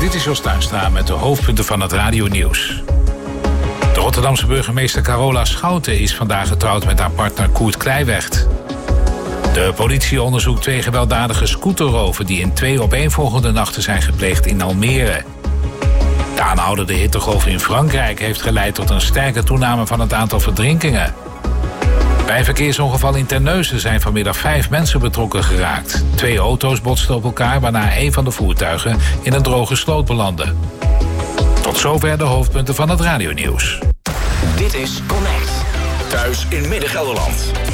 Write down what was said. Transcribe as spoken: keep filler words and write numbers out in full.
dit is Jos Tuinstra met de hoofdpunten van het radionieuws. De Rotterdamse burgemeester Carola Schouten is vandaag getrouwd met haar partner Koert Kleiweg. De politie onderzoekt twee gewelddadige scooterroven die in twee opeenvolgende nachten zijn gepleegd in Almere. De aanhoudende hittegolf in Frankrijk heeft geleid tot een sterke toename van het aantal verdrinkingen. Bij een verkeersongeval in Terneuzen zijn vanmiddag vijf mensen betrokken geraakt. Twee auto's botsten op elkaar, waarna een van de voertuigen in een droge sloot belandde. Tot zover de hoofdpunten van het radionieuws. Dit is Connect. Thuis in Midden-Gelderland.